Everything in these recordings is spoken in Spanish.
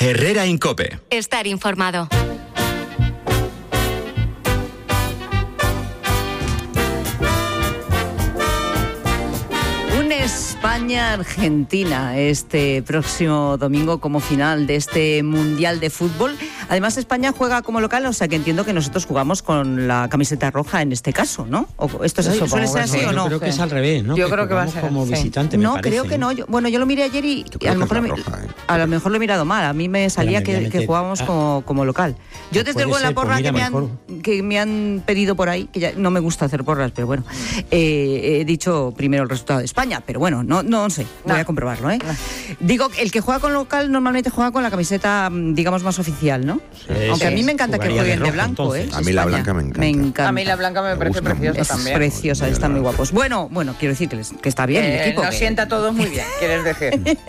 Herrera en COPE. Estar informado. España-Argentina este próximo domingo como final de este Mundial de Fútbol. Además, España juega como local, o sea que entiendo que nosotros jugamos con la camiseta roja en este caso, ¿no? ¿Esto es así? ¿Suele ser así o no? Yo creo que es al revés, ¿no? Yo creo que va a ser como visitante, me no, parece, creo que no. Yo lo miré ayer y a lo mejor lo he mirado mal. A mí me salía que jugábamos como local. Yo desde luego en la porra que me han pedido por ahí, que ya no me gusta hacer porras, pero bueno, he dicho primero el resultado de España, pero bueno, no sé, voy a comprobarlo, ¿eh? Digo, el que juega con local normalmente juega con la camiseta, digamos, más oficial, ¿no? Sí, aunque a mí me encanta que jueguen de blanco, entonces. A mí la blanca me encanta. A mí la blanca me parece preciosa también. Es preciosa, están muy guapos. Bueno, quiero decir que está bien el equipo. Nos sienta a todos muy bien, quieres decir.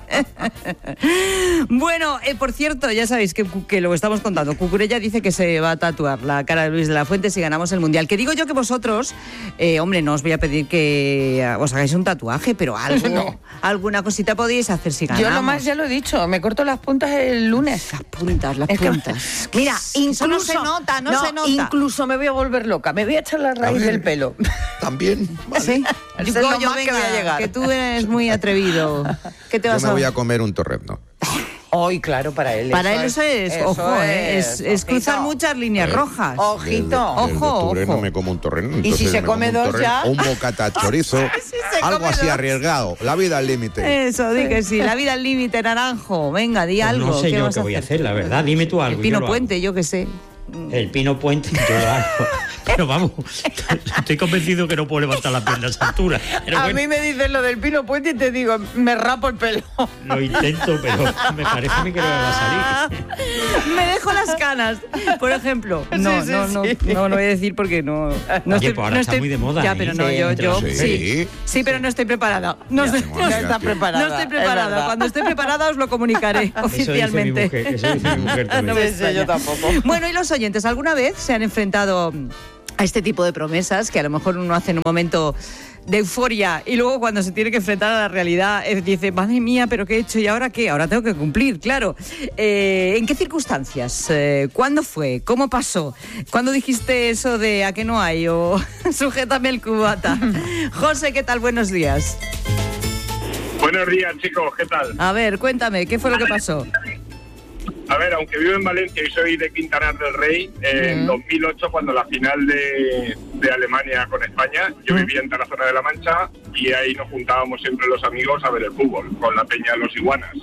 Bueno, por cierto, ya sabéis que lo estamos contando. Cucurella dice que se va a tatuar la cara de Luis de la Fuente si ganamos el Mundial. Que digo yo que vosotros, hombre, no os voy a pedir que os hagáis un tatuaje, pero algo, no. Alguna cosita podéis hacer si ganamos. Yo lo más ya lo he dicho, me corto las puntas el lunes. Las puntas. Mira, incluso no se nota. Incluso me voy a volver loca, me voy a echar la raíz del pelo. También. Vale. ¿Sí? Es lo más que voy a llegar. Que tú eres muy atrevido. ¿Qué te vas Yo me voy a comer un torrezno. Hoy, claro, para él. Para él eso es, ojo, es cruzar muchas líneas rojas. Ojito. Ojo. No me como un torreno. Y si se come dos ya. O un bocata chorizo. Algo así arriesgado. La vida al límite. Eso, di que sí. La vida al límite, Naranjo. Venga, di algo. No sé yo qué voy a hacer, la verdad. Dime tú algo. El Pino Puente, yo qué sé. El Pino Puente, yo lo hago. Pero vamos, estoy convencido que no puedo levantar las piernas a esa altura. A mí me dices lo del Pino Puente y te digo, me rapo el pelo. Lo intento, pero me parece a mí que no me va a salir. Me dejo las canas, por ejemplo. No voy a decir porque no Oye, pues ahora está muy de moda. Ya, pero no, yo sí, pero no estoy preparada. No estoy preparada. Cuando esté preparada os lo comunicaré oficialmente. Eso dice mi mujer también. No me sé yo tampoco. Bueno, y los oyentes, ¿alguna vez se han enfrentado a este tipo de promesas que a lo mejor uno hace en un momento de euforia y luego cuando se tiene que enfrentar a la realidad dice, madre mía, pero ¿qué he hecho? ¿Y ahora qué? Ahora tengo que cumplir, claro. ¿En qué circunstancias? ¿Cuándo fue? ¿Cómo pasó? ¿Cuándo dijiste eso de a qué no hay? O sujétame el cubata. José, ¿qué tal? Buenos días. Buenos días, chicos, ¿qué tal? A ver, cuéntame, ¿qué fue lo que pasó? A ver, aunque vivo en Valencia y soy de Quintanar del Rey, en 2008, cuando la final de Alemania con España, yo vivía en Tarazona de la Mancha y ahí nos juntábamos siempre los amigos a ver el fútbol, con la peña de los Iguanas.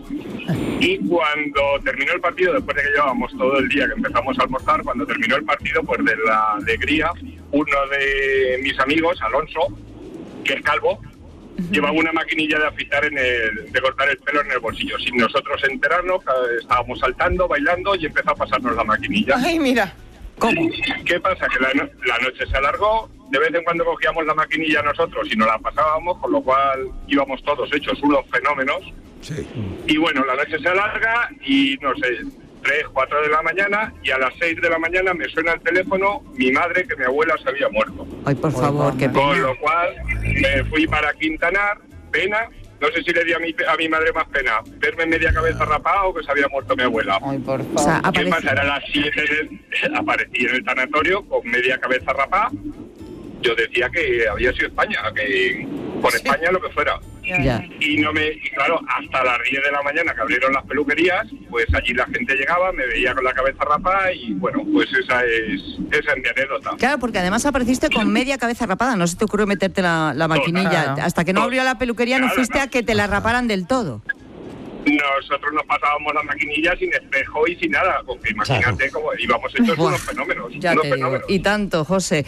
Y cuando terminó el partido, después de que llevábamos todo el día que empezamos a almorzar, cuando terminó el partido, pues de la alegría, uno de mis amigos, Alonso, que es calvo, llevaba una maquinilla de afeitar de cortar el pelo en el bolsillo. Sin nosotros enterarnos, estábamos saltando, bailando y empezó a pasarnos la maquinilla. Ay, mira. ¿Cómo? ¿Qué pasa? Que la noche se alargó, de vez en cuando cogíamos la maquinilla nosotros y nos la pasábamos, con lo cual íbamos todos hechos unos fenómenos. Sí. Y bueno, la noche se alarga y no sé, 3, 4 de la mañana y a las 6 de la mañana me suena el teléfono mi madre, que mi abuela se había muerto. Ay, por favor, qué pena. Con lo cual me fui para Quintanar, pena. No sé si le di a mi madre más pena verme media cabeza rapada o que se había muerto mi abuela. Ay, por favor. O sea, ¿Qué pasa? Era las 7 aparecí en el tanatorio con media cabeza rapada. Yo decía que había sido España, que por España lo que fuera. Ya. Y claro, hasta las 10 de la mañana que abrieron las peluquerías, pues allí la gente llegaba, me veía con la cabeza rapada y bueno, pues esa es mi anécdota. Claro, porque además apareciste con media cabeza rapada, no se te ocurrió meterte la maquinilla. Hasta que no abrió la peluquería no fuiste a que te la raparan del todo. Nosotros nos pasábamos la maquinilla sin espejo y sin nada, porque imagínate cómo íbamos hechos unos fenómenos. Ya te digo, y tanto, José.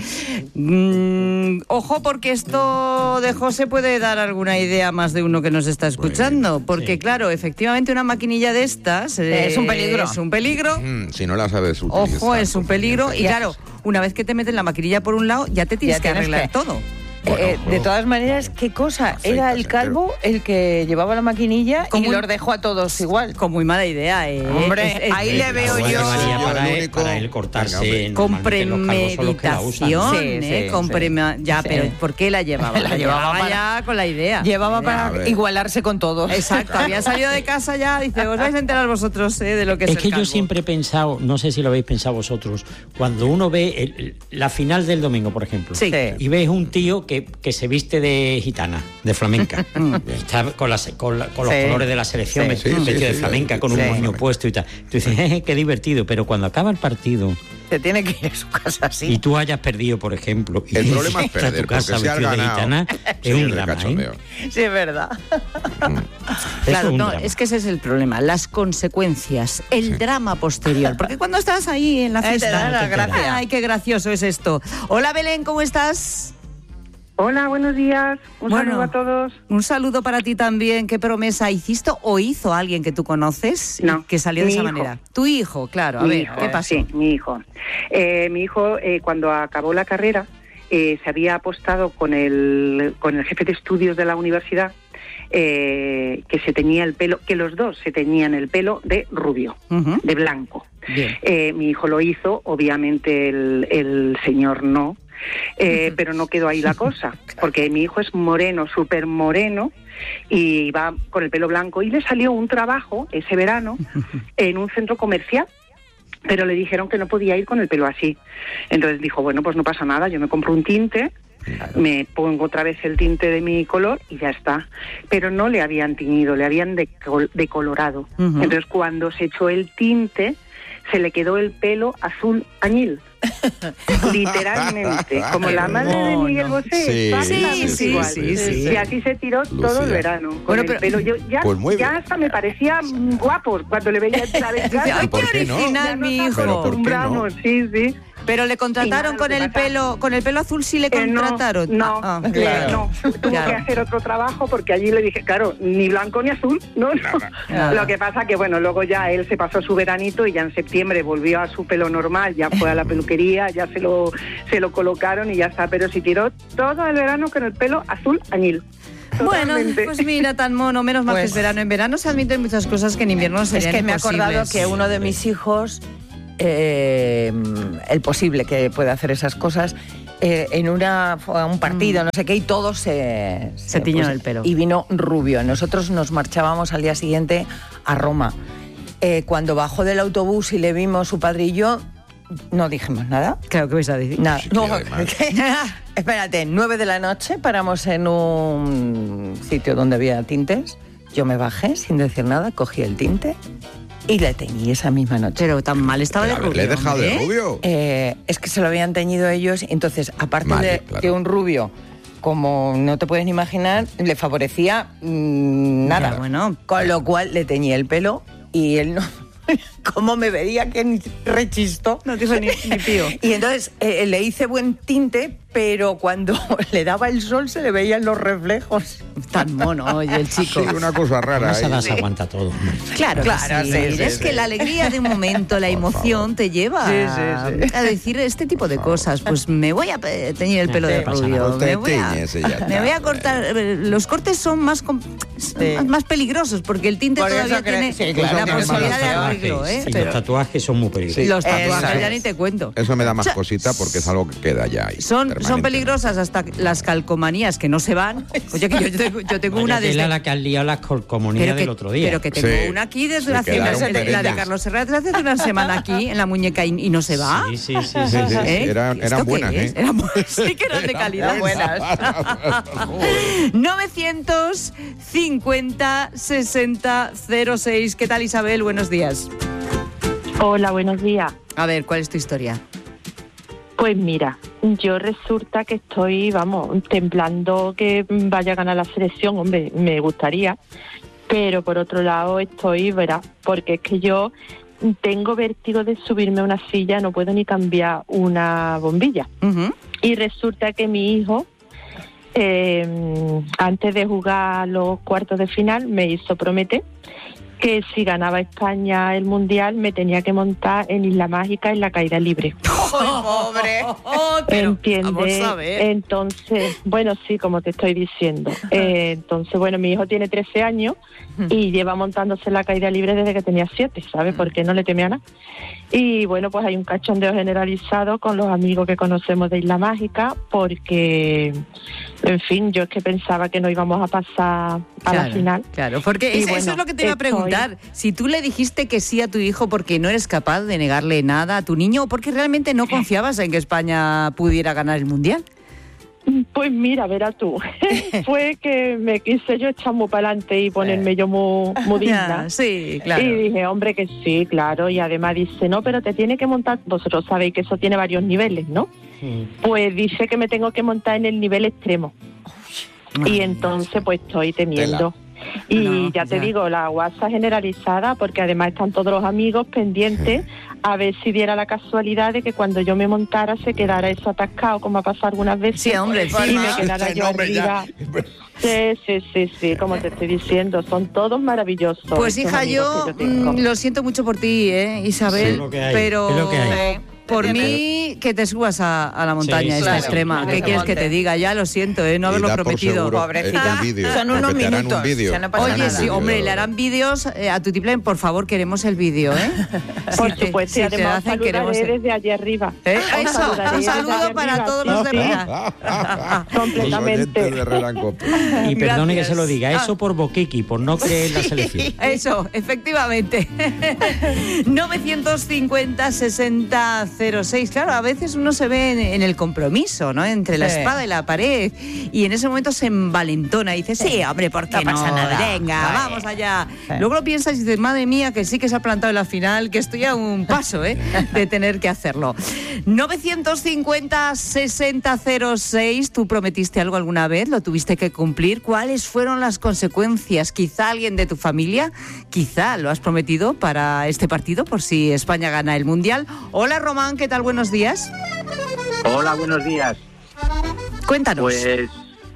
Ojo, porque esto de José puede dar alguna idea a más de uno que nos está escuchando, porque claro, efectivamente una maquinilla de estas es un peligro. Es un peligro. Si no la sabes utilizar. Ojo, es un peligro. Y claro, una vez que te meten la maquinilla por un lado, ya te tienes que arreglar todo. De todas maneras, ¿qué cosa? Era el calvo el que llevaba la maquinilla y los dejó a todos igual. Con muy mala idea, Hombre, ahí le veo yo. Para él cortarse. Con premeditación, pero ¿por qué la llevaba? La llevaba ya con la idea. Llevaba para igualarse con todos. Exacto, había salido de casa ya, dice, os vais a enterar vosotros de lo que es el que calvo. Yo siempre he pensado, no sé si lo habéis pensado vosotros, cuando uno ve la final del domingo, por ejemplo, y ves un tío que se viste de gitana, de flamenca, está con los colores de la selección, vestido de flamenca, con un moño puesto y tal. Tú dices, qué divertido, pero cuando acaba el partido... Se tiene que ir a su casa así. Y tú hayas perdido, por ejemplo, y el problema es perder, tu casa vestido de gitana, es un drama, Sí, es verdad. Claro, es que ese es el problema, las consecuencias, el drama posterior. Porque cuando estás ahí en la fiesta, ¡ay, qué gracioso es esto! Hola, Belén, ¿cómo estás? Hola, buenos días. Un saludo a todos. Un saludo para ti también. ¿Qué promesa hiciste o hizo alguien que tú conoces que salió de esa manera? Tu hijo, claro. A ver, ¿qué pasó? Sí, mi hijo. Mi hijo, cuando acabó la carrera, se había apostado con el jefe de estudios de la universidad que se teñía el pelo, que los dos se teñían el pelo de rubio, de blanco. Mi hijo lo hizo, obviamente el señor no. Pero no quedó ahí la cosa, porque mi hijo es moreno, súper moreno, y va con el pelo blanco, y le salió un trabajo ese verano en un centro comercial, pero le dijeron que no podía ir con el pelo así. Entonces dijo, bueno, pues no pasa nada, yo me compro un tinte, me pongo otra vez el tinte de mi color y ya está. Pero no le habían teñido, le habían decolorado. Entonces cuando se echó el tinte, se le quedó el pelo azul añil. Literalmente, como la madre de Miguel Bosé. Sí. Y así se tiró todo el verano con el pelo. Yo ya hasta me parecía guapo cuando le veía entrar en casa. ¡Ay, qué original, mi hijo! Nos acostumbramos, sí. Pero le contrataron con el pelo azul, sí le contrataron. No. Tuvo que hacer otro trabajo porque allí le dije, claro, ni blanco ni azul, no. Lo que pasa que bueno, luego ya él se pasó su veranito y ya en septiembre volvió a su pelo normal, ya fue a la peluquería, ya se lo colocaron y ya está, pero se tiró todo el verano con el pelo azul añil. Totalmente. Bueno, pues mira, tan mono, menos mal que es verano. En verano se admiten muchas cosas que en invierno no serían imposibles. Es que me he acordado que uno de mis hijos, el posible que pueda hacer esas cosas, en un partido, no sé qué, y todos se tiñeron el pelo. Y vino rubio. Nosotros nos marchábamos al día siguiente a Roma. Cuando bajó del autobús y le vimos su padre y yo, no dijimos nada. Claro, ¿qué vais a decir? Nada. Espérate, 9 de la noche, paramos en un sitio donde había tintes. Yo me bajé sin decir nada, cogí el tinte y le teñí esa misma noche. Pero tan mal estaba de rubio. ¿Le he dejado de rubio? Es que se lo habían teñido ellos, entonces, aparte de un rubio, como no te puedes ni imaginar, le favorecía nada. Bueno, con lo cual le teñí el pelo y él no... ¿Cómo me veía que ni rechistó? No dijo ni pío. Y entonces le hice buen tinte, pero cuando le daba el sol se le veían los reflejos. Tan mono, oye, el chico. Sí, una cosa rara. Se aguanta todo. Claro, sí. Es que la alegría de un momento, la emoción te lleva a decir este tipo de cosas. Pues me voy a teñir el pelo de rubio. Me voy a cortar. Los cortes son más peligrosos porque el tinte todavía tiene la posibilidad de arreglo. Pero los tatuajes son muy peligrosos. Los tatuajes ya ni te cuento. Eso me da más cosita porque es algo que queda ya ahí. Son peligrosas hasta las calcomanías que no se van. Oye, que yo tengo una de la que has liado las calcomanías del otro día. Pero que tengo una aquí desde la de Carlos Serrat hace una semana aquí en la muñeca y no se va. Sí. Eran buenas, ¿eh? Sí que eran de calidad. Buenas. 950 60 06. ¿Qué tal, Isabel? Buenos días. Hola, buenos días. A ver, ¿cuál es tu historia? Pues mira, yo resulta que estoy, templando que vaya a ganar la selección. Hombre, me gustaría, pero por otro lado porque es que yo tengo vértigo de subirme a una silla, no puedo ni cambiar una bombilla. Y resulta que mi hijo, antes de jugar los cuartos de final, me hizo prometer que si ganaba España el Mundial me tenía que montar en Isla Mágica en la caída libre. pobre! ¿Entiendes? Entonces, bueno, sí, como te estoy diciendo. Entonces, bueno, mi hijo tiene 13 años y lleva montándose la caída libre desde que tenía 7, ¿sabes? Porque no le temía nada. Y bueno, pues hay un cachondeo generalizado con los amigos que conocemos de Isla Mágica, porque, en fin, yo es que pensaba que no íbamos a pasar a la final. Claro, porque eso es lo que te iba a preguntar. Si tú le dijiste que sí a tu hijo porque no eres capaz de negarle nada a tu niño o porque realmente no confiabas en que España pudiera ganar el Mundial. Pues mira, verás tú, fue que me quise yo echar muy para adelante y ponerme yo muy digna. Sí, claro. Y dije, hombre, que sí, claro. Y además dice, no, pero te tiene que montar, vosotros sabéis que eso tiene varios niveles, ¿no? Pues dice que me tengo que montar en el nivel extremo. Y entonces pues estoy temiendo. Y ya te digo, la guasa generalizada, porque además están todos los amigos pendientes a ver si diera la casualidad de que cuando yo me montara se quedara eso atascado, como ha pasado algunas veces. Sí, hombre, y me quedara yo arriba. Sí, como te estoy diciendo, son todos maravillosos. Pues hija, yo lo siento mucho por ti, Isabel, pero... Es lo que hay. Por mí, que te subas a la montaña esta extrema. ¿Qué quieres que te diga? Ya lo siento, no haberlo prometido. Pobrecita. Son unos minutos. Oye, sí, hombre, le harán vídeos a tu tiple. Por favor, queremos el vídeo, Por supuesto, y además saludaré desde allí arriba. Eso, un saludo para todos los de Herrera. Completamente. Y perdone que se lo diga, eso por Boquiqui, por no creer en la selección. Eso, efectivamente. 950-60-06. Claro, a veces uno se ve en el compromiso, ¿no? Entre la espada y la pared. Y en ese momento se envalentona y dice, sí, hombre, ¿por qué no? Pasa nada. Venga, vamos allá. Luego lo piensas y dices, madre mía, que sí que se ha plantado en la final, que estoy a un paso, de tener que hacerlo. 950-60-06, ¿tú prometiste algo alguna vez? ¿Lo tuviste que cumplir? ¿Cuáles fueron las consecuencias? Quizá alguien de tu familia, quizá lo has prometido para este partido, por si España gana el Mundial. Hola, Román, ¿qué tal? Buenos días. Hola, buenos días. Cuéntanos. Pues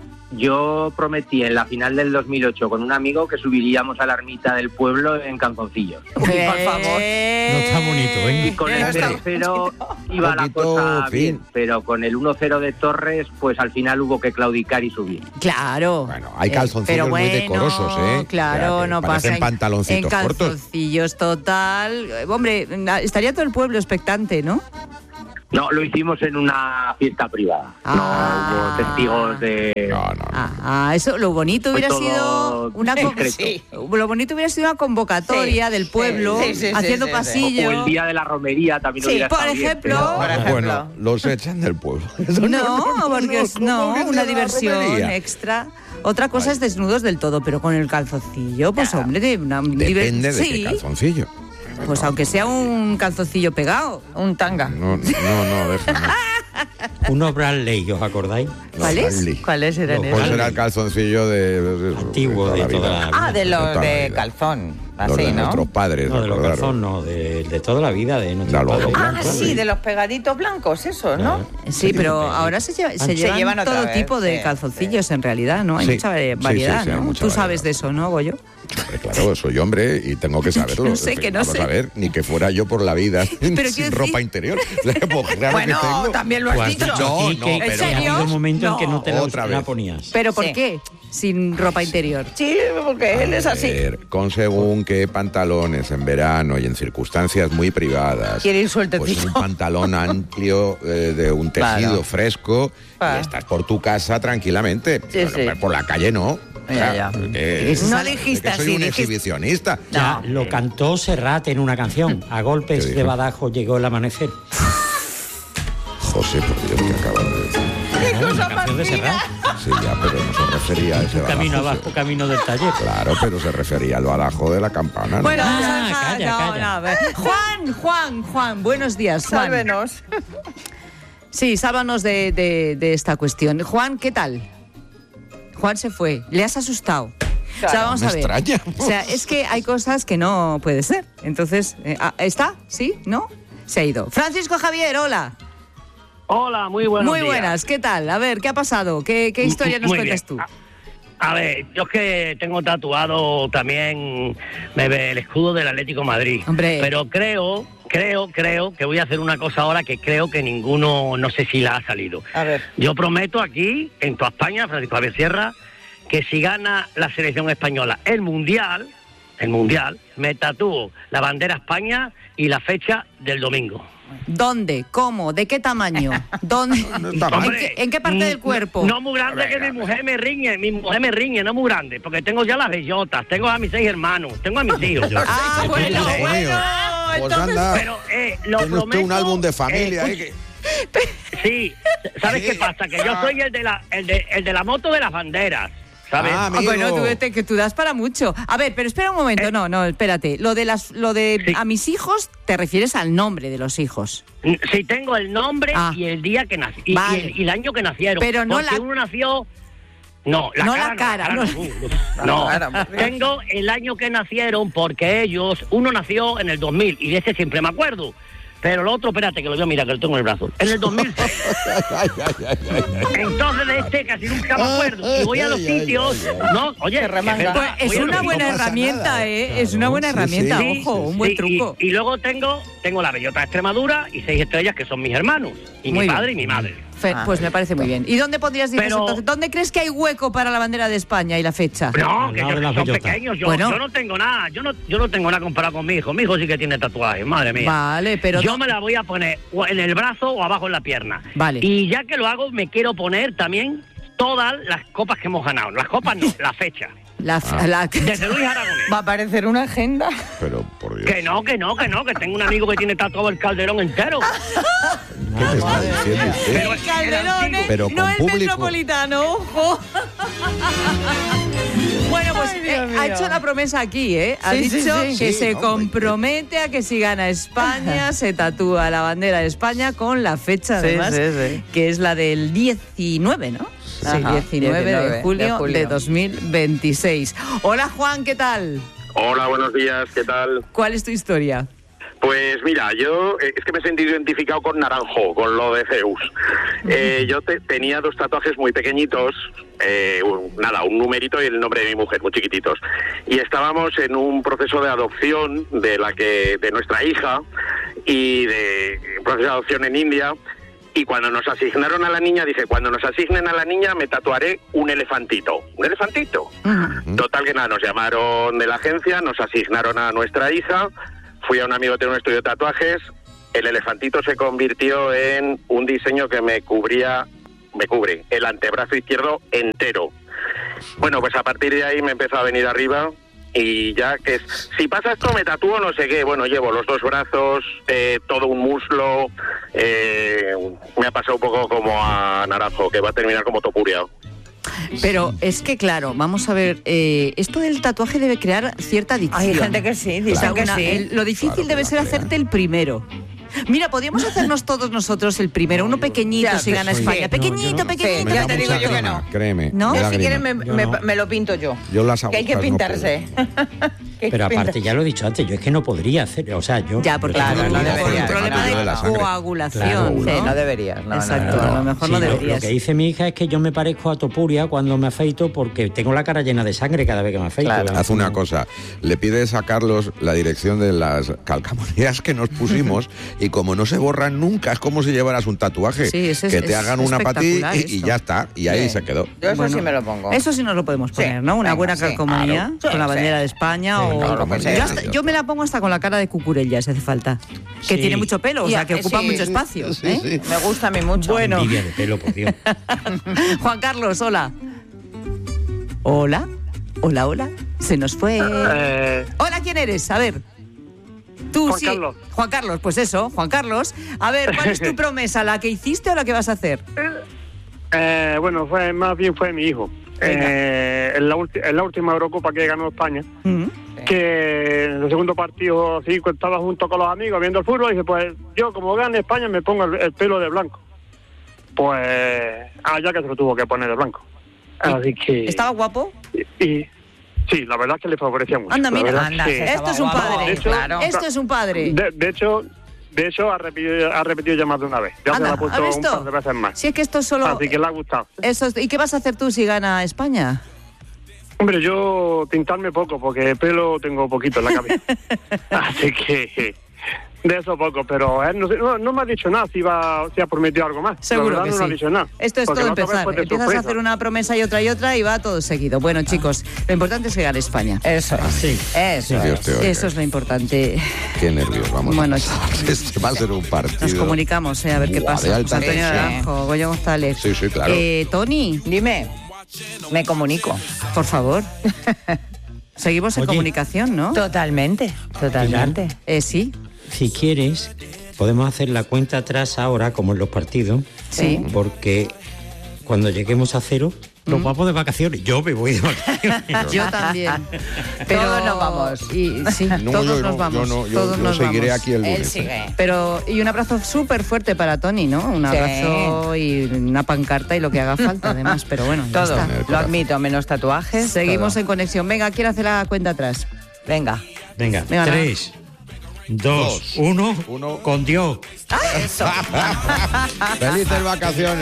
yo prometí en la final del 2008 con un amigo que subiríamos a la ermita del pueblo en calzoncillos. Por favor. No está bonito, Y con el 0-0 iba la cosa bien, pero con el 1-0 de Torres, pues al final hubo que claudicar y subir. Claro. Bueno, hay calzoncillos muy decorosos, Claro, o sea, no pasa. Pantaloncitos en calzoncillos cortos. Total. Hombre, estaría todo el pueblo expectante, ¿no? No, lo hicimos en una fiesta privada. No hubo testigos de... No. Eso, lo bonito hubiera sido una lo bonito hubiera sido una convocatoria del pueblo haciendo pasillo. O el día de la romería también hubiera estado por ejemplo. Bueno, los echan del pueblo. No, porque una diversión extra. Otra cosa es desnudos del todo, pero con el calzoncillo, pues hombre, depende de qué calzoncillo. Pues aunque sea un calzoncillo pegado. Un tanga. No, déjame. Unos Bradley, ¿os acordáis? ¿Cuáles eran esos? Pues era el calzoncillo antiguo de toda la vida. De los de calzón. Así, de ¿no? nuestros padres. No, de los calzón, no, de toda la vida de nuestros padres. Sí, de los pegaditos blancos, esos, ¿no? Sí, pero ahora se llevan todo tipo de calzoncillos en realidad, ¿no? Hay mucha variedad, ¿no? Tú sabes de eso, ¿no, Goyo? Claro, soy hombre y tengo que saberlo. No sé. Vamos a ver, ni que fuera yo por la vida sin ropa interior. Bueno, también lo has dicho. No, ¿En serio? Ha habido un momento en que no te la ponías. ¿Pero por qué? Sin ropa interior. Sí, porque él es así. Con según qué pantalones en verano y en circunstancias muy privadas. Quiere ir sueltecito. Pues un pantalón amplio de un tejido fresco y estás por tu casa tranquilamente. Pero por la calle no. Ya. No dijiste así. Soy un exhibicionista. Ya, lo cantó Serrat en una canción. A golpes de badajo llegó el amanecer. José, por Dios, que acabas de decir. ¿Qué cosa más de Serrat? Sí, ya, pero no se refería a ese badajo. Camino abajo, camino del taller. Claro, pero se refería al badajo de la campana, ¿no? Bueno, calla. Juan, buenos días, Juan. Sálvenos. Sí, sálvanos de esta cuestión. Juan, ¿qué tal? Juan se fue. ¿Le has asustado? Claro, o sea, vamos a ver. Extraña. O sea, es que hay cosas que no puede ser. Entonces, ¿está? ¿Sí? ¿No? Se ha ido. Francisco Javier, hola. Hola, muy buenos días. Muy buenas, ¿qué tal? A ver, ¿qué ha pasado? ¿Qué historia nos cuentas tú? A ver, yo es que tengo tatuado también el escudo del Atlético de Madrid. Hombre. Pero creo que voy a hacer una cosa ahora que creo que ninguno, no sé si la ha salido. A ver. Yo prometo aquí, en toda España, Francisco Javier Sierra, que si gana la selección española el Mundial, me tatúo la bandera España y la fecha del domingo. ¿Dónde? ¿Cómo? ¿De qué tamaño? ¿Dónde? ¿En qué parte del cuerpo? No muy grande, que mi mujer me riñe, no muy grande, porque tengo ya las bellotas, tengo a mis 6 hermanos, tengo a mis hijos. Bueno. Pues anda, pero lo tiene prometo. Usted un álbum de familia. Sí, ¿sabes qué pasa? Que yo soy el de la moto de las banderas. ¿Sabes? Bueno, tú das para mucho. A ver, pero espera un momento. No, espérate. Lo de sí. A mis hijos, te refieres al nombre de los hijos. Sí, tengo el nombre y el día que nací. Y el año que nacieron. Pero no porque uno nació... No, la cara. No. Tengo el año que nacieron porque uno nació en el 2000 y de ese siempre me acuerdo. Pero el otro, espérate, que lo veo, mira, que lo tengo en el brazo. En el 2006. Entonces de este casi nunca me acuerdo. Y voy a los sitios... No, oye, pues es una buena herramienta, Es una buena herramienta, ojo, un buen truco. Y luego tengo la bellota de Extremadura y 6 estrellas que son mis hermanos. Y mi padre y mi madre. Pues me parece muy bien. ¿Y dónde pondrías entonces? ¿Dónde crees que hay hueco para la bandera de España y la fecha? No, que son pequeños. Yo no tengo nada. Yo no tengo nada comparado con mi hijo. Mi hijo sí que tiene tatuajes, madre mía. Vale, pero yo me la voy a poner en el brazo o abajo en la pierna. Vale. Y ya que lo hago, me quiero poner también todas las copas que hemos ganado. Las copas no, la fecha. Desde Luis Aragonés. ¿Va a aparecer una agenda? Pero, por Dios. Que no, que tengo un amigo que tiene tatuado el Calderón entero. ¿Qué me está diciendo usted? El Calderón, pero no el público. Metropolitano, ojo. Bueno, pues ha hecho la promesa aquí, Ha dicho que se compromete a que si gana España se tatúa la bandera de España con la fecha, además, que es la del 19, ¿no? Sí, 19 de julio de 2026. Hola, Juan, ¿qué tal? Hola, buenos días, ¿qué tal? ¿Cuál es tu historia? Pues mira, yo es que me he sentido identificado con Naranjo, con lo de Zeus. Yo tenía 2 tatuajes muy pequeñitos, un numerito y el nombre de mi mujer, muy chiquititos. Y estábamos en un proceso de adopción de nuestra hija y de un proceso de adopción en India. Y cuando nos asignaron a la niña, dije, cuando nos asignen a la niña me tatuaré un elefantito. ¿Un elefantito? Total que nada, nos llamaron de la agencia, nos asignaron a nuestra hija, fui a un amigo que tiene un estudio de tatuajes, el elefantito se convirtió en un diseño que me cubre el antebrazo izquierdo entero. Bueno, pues a partir de ahí me empezó a venir arriba. Y ya que si pasa esto me tatúo no sé qué, bueno, llevo los 2 brazos, todo un muslo, me ha pasado un poco como a Naranjo, que va a terminar como Topuria. Pero es que claro, vamos a ver, esto del tatuaje debe crear cierta adicción. Hay gente que sí, dicen que sí. Lo difícil debe ser hacerte el primero. Mira, podríamos hacernos todos nosotros el primero, uno pequeñito si gana España. Pequeñito. Ya te digo yo que no. Créeme. ¿No? Yo si quieres me lo pinto yo. Yo las que hay que pintarse. Pero aparte, ya lo he dicho antes, yo es que no podría hacer, o sea, yo... Ya, porque claro, no debería. Un problema de coagulación. Claro, ¿no? Sí, no deberías. Exacto, a lo mejor no deberías. Lo que dice mi hija es que yo me parezco a Topuria cuando me afeito porque tengo la cara llena de sangre cada vez que me afeito. Claro. Haz una cosa, le pides a Carlos la dirección de las calcamonías que nos pusimos y como no se borran nunca, es como si llevaras un tatuaje. Sí, que te hagan una para ti y ya está, y ahí se quedó. Yo eso sí me lo pongo. Eso sí nos lo podemos poner, ¿no? Una buena calcomanía con la bandera de España o lo que sea. Yo me la pongo hasta con la cara de Cucurella, si hace falta. Que tiene mucho pelo, o sea, que ocupa mucho espacio. Sí. Me gusta a mí mucho. Bueno. Envidia de pelo, por Dios. Juan Carlos, hola. Hola. Se nos fue. Hola, ¿quién eres? A ver. Tú Juan sí. Carlos. Juan Carlos, pues eso, Juan Carlos. A ver, ¿cuál es tu promesa? ¿La que hiciste o la que vas a hacer? Bueno, más bien fue mi hijo. En la última Eurocopa que ganó España, que en el segundo partido sí, estaba junto con los amigos viendo el fútbol y dije, pues yo como gane España me pongo el pelo de blanco. Pues ya que se lo tuvo que poner de blanco. Así que... ¿Estaba guapo? Y sí, la verdad es que le favorecía mucho. Anda, mira, que esto es un padre. Hecho, claro. Esto es un padre. De hecho, ha repetido ya más de una vez. Ya se la ha puesto un par de veces más. Si es que esto solo... Así que le ha gustado. ¿Y qué vas a hacer tú si gana España? Hombre, yo pintarme poco, porque pelo tengo poquito en la cabeza. Así que de eso poco, pero él no me ha dicho nada si ha prometido algo más. Seguro que no sí. me ha dicho nada. Esto es todo empezar. Empiezas a hacer una promesa y otra y va todo seguido. Bueno, chicos, lo importante es que gane España. Eso es. Sí. Eso es lo importante. Qué nervios, vamos. Bueno, este va a ser un partido. Nos comunicamos, a ver qué pasa. José Antonio Naranjo, Goyo González. Sí, claro. Tony. Dime, me comunico. Por favor. Seguimos en comunicación, ¿no? Totalmente. Sí. Si quieres, podemos hacer la cuenta atrás ahora, como en los partidos. Sí. Porque cuando lleguemos a 0, nos vamos de vacaciones. Yo me voy de vacaciones. Yo también. Pero todos nos vamos. Todos nos vamos. Yo seguiré aquí el lunes. Él sigue. Y un abrazo súper fuerte para Tony, ¿no? Un abrazo y una pancarta y lo que haga falta, además. Pero bueno, ya todo. está. Lo admito, menos tatuajes. Seguimos todo. En conexión. Venga, quiero hacer la cuenta atrás. Venga, 3, 2, 1, con Dios. Eso. Felices vacaciones.